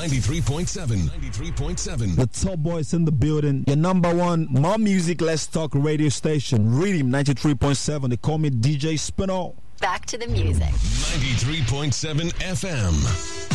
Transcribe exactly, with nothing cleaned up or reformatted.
ninety-three point seven. ninety-three point seven. The top boys in the building. Your number one more music, less talk radio station. Rhythm ninety-three point seven. They call me D J Spinall. Back to the music. ninety-three point seven F M.